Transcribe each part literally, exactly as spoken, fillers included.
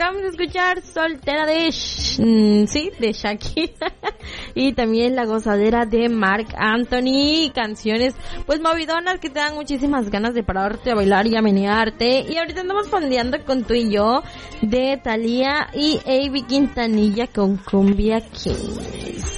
acabamos de escuchar Soltera de Sh- sí, de Shakira y también La Gozadera de Marc Anthony, canciones pues movidonas que te dan muchísimas ganas de pararte a bailar y a menearte. Y ahorita andamos fondeando con Tú y Yo de Thalía y Avi Quintanilla con Cumbia Kings.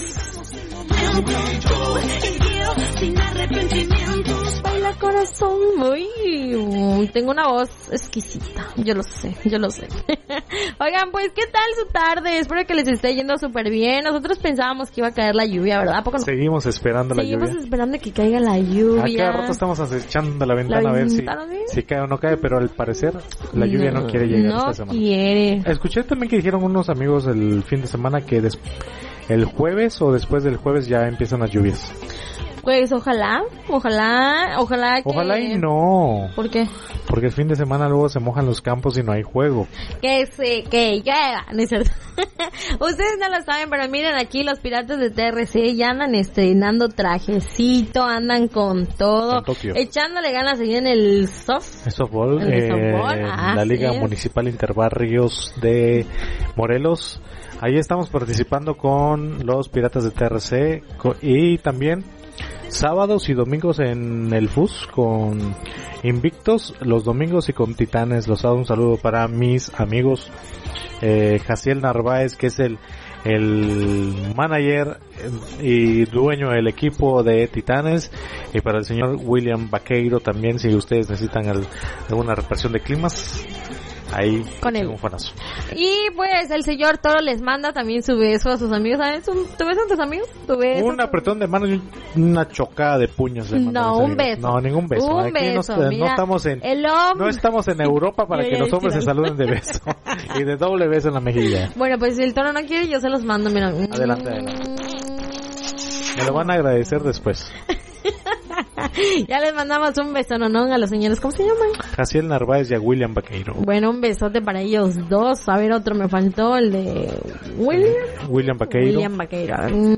Sin arrepentimientos, baila corazón. Uy, tengo una voz exquisita. Yo lo sé, yo lo sé. Oigan, pues, ¿qué tal su tarde? Espero que les esté yendo súper bien. Nosotros pensábamos que iba a caer la lluvia, ¿verdad? ¿A poco no? Seguimos esperando Seguimos la lluvia. Seguimos esperando que caiga la lluvia. A cada rato estamos acechando la ventana, la a ver si, si cae o no cae, pero al parecer la lluvia no, no quiere llegar no esta semana. No quiere. Escuché también que dijeron unos amigos el fin de semana que des- el jueves o después del jueves ya empiezan las lluvias. Pues ojalá, ojalá, ojalá que... Ojalá y no. ¿Por qué? Porque el fin de semana luego se mojan los campos y no hay juego. Que se, que llueva, ¿no es cierto? Ustedes no lo saben, pero miren aquí los piratas de T R C ya andan estrenando trajecito, andan con todo, echándole ganas ahí en el soft. El softball, en el eh, softball. Ah, la Liga sí. Municipal Interbarrios de Morelos. Ahí estamos participando con los piratas de T R C y también sábados y domingos en el F U S con Invictos, los domingos y con Titanes. Los hago un saludo para mis amigos eh, Jaciel Narváez, que es el el manager y dueño del equipo de Titanes, y para el señor William Vaqueiro también, si ustedes necesitan el, alguna reparación de climas, ahí con él. Un fanazo. Y pues el señor Toro les manda también su beso a sus amigos. ¿Sabes? ¿Tu beso a tus amigos? ¿Tu beso? Un apretón de manos y una chocada de puños. De no, un beso. No, ningún beso. Un Aquí beso. No, Mira, no estamos en el hombre... no estamos en Europa para que los hombres se saluden de beso y de doble beso en la mejilla. Bueno, pues si el Toro no quiere, yo se los mando. Mira. Adelante, adelante. Me lo van a agradecer después. Ya les mandamos un beso, no, no, a los señores, ¿cómo se llaman? Jaciel Narváez y a William Vaqueiro. Bueno, un besote para ellos dos. A ver, otro me faltó, el de William. William Vaqueiro. William Vaqueiro.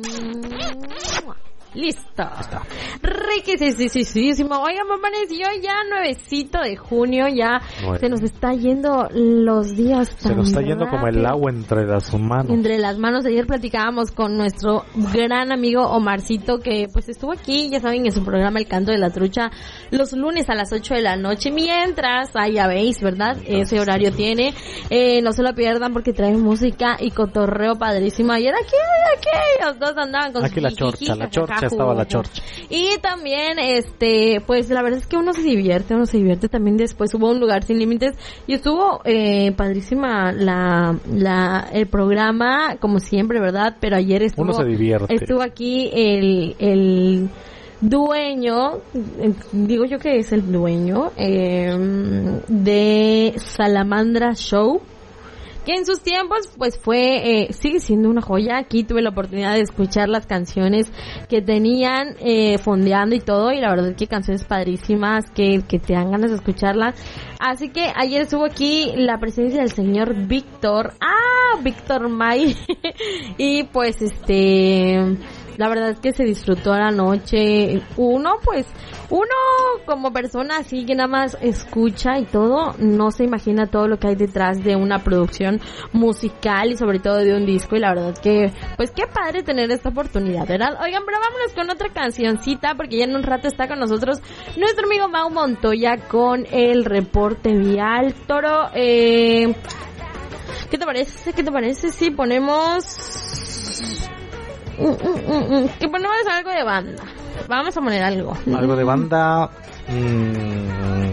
Listo. Está. Riquísimo. Oigan, amaneció ya nuevecito de junio, ya Nueve. Se nos está yendo los días tan Se nos está rápido. yendo como el agua entre las manos. Entre las manos. Ayer platicábamos con nuestro gran amigo Omarcito, que pues estuvo aquí, ya saben, en su programa El Canto de la Trucha, los lunes a las ocho de la noche, mientras, ahí ya veis, ¿verdad? Ese horario tiene. Eh, no se lo pierdan porque trae música y cotorreo padrísimo. Ayer aquí, aquí, los dos andaban con aquí su la chorcha, la chorcha estaba la chorcha. Y también, este, pues la verdad es que uno se divierte, uno se divierte también. Después hubo Un Lugar Sin Límites y estuvo eh, padrísima la, la, el programa, como siempre, ¿verdad? Pero ayer estuvo, uno se divierte. Estuvo aquí el, el dueño, digo yo que es el dueño, eh, de Salamandra Show, que en sus tiempos pues fue, eh, sigue siendo una joya. Aquí tuve la oportunidad de escuchar las canciones que tenían eh, fondeando y todo, y la verdad es que canciones padrísimas que, que te dan ganas de escucharlas. Así que ayer estuvo aquí la presencia del señor Víctor, ah, Víctor May, y pues este... la verdad es que se disfrutó la noche. Uno, pues, uno como persona así que nada más escucha y todo, no se imagina todo lo que hay detrás de una producción musical y sobre todo de un disco. Y la verdad es que, pues, qué padre tener esta oportunidad, ¿verdad? Oigan, pero vámonos con otra cancioncita, porque ya en un rato está con nosotros nuestro amigo Mau Montoya con el reporte vial. Toro, eh... ¿qué te parece? ¿Qué te parece si ponemos... Mm, mm, mm, mm. que ponemos algo de banda? Vamos a poner algo. Algo de banda. Mmm,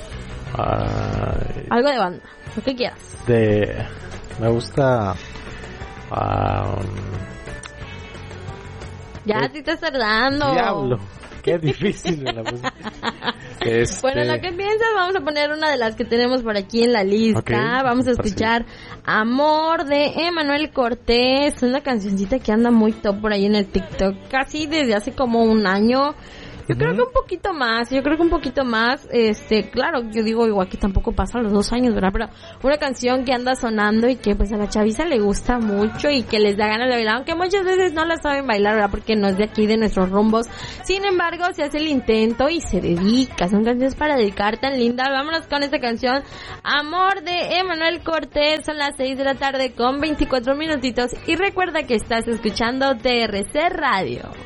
uh, algo de banda. Lo que quieras. De. Me gusta. Um, ya te estás tardando. Diablo. Qué difícil la música. Este... Bueno, lo que piensas, vamos a poner una de las que tenemos por aquí en la lista. Okay, vamos a escuchar Amor de Emanuel Cortés, una cancioncita que anda muy top por ahí en el TikTok, casi desde hace como un año. Yo creo que un poquito más, yo creo que un poquito más, este, claro, yo digo igual que tampoco pasan los dos años, ¿verdad? Pero una canción que anda sonando y que pues a la chaviza le gusta mucho y que les da ganas de bailar, aunque muchas veces no la saben bailar, ¿verdad? Porque no es de aquí, de nuestros rumbos. Sin embargo, se hace el intento y se dedica, son canciones para dedicar tan lindas. Vámonos con esta canción, Amor de Emanuel Cortés, son las seis de la tarde con veinticuatro minutitos y recuerda que estás escuchando T R C Radio.